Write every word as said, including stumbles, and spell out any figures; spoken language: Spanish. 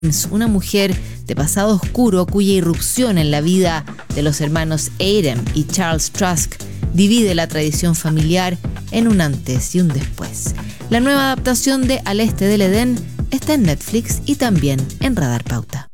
una mujer de pasado oscuro cuya irrupción en la vida de los hermanos Aiden y Charles Trask divide la tradición familiar en un antes y un después. La nueva adaptación de Al Este del Edén está en Netflix y también en Radar Pauta.